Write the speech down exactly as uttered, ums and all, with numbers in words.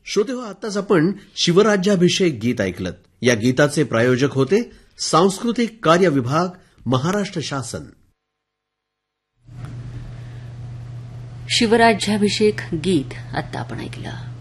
श्रोते हो, आत्ताच आपण शिवराज्याभिषेक गीत ऐकलत. या गीताचे प्रायोजक होते सांस्कृतिक कार्य विभाग, महाराष्ट्र शासन. शिवराज्याभिषेक गीत आत्ता आपण ऐकलं.